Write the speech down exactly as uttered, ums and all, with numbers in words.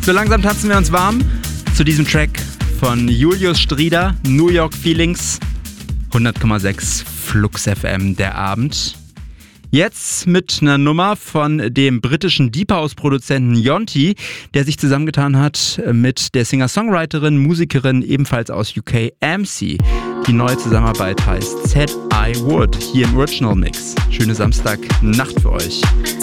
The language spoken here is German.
So langsam tanzen wir uns warm zu diesem Track von Julius Strieder, New York Feelings, hundert Komma sechs Flux F M, der Abend. Jetzt mit einer Nummer von dem britischen Deep House-Produzenten Yonti, der sich zusammengetan hat mit der Singer-Songwriterin, Musikerin ebenfalls aus U K, M C. Die neue Zusammenarbeit heißt Said I Would, hier im Original Mix. Schöne Samstagnacht für euch.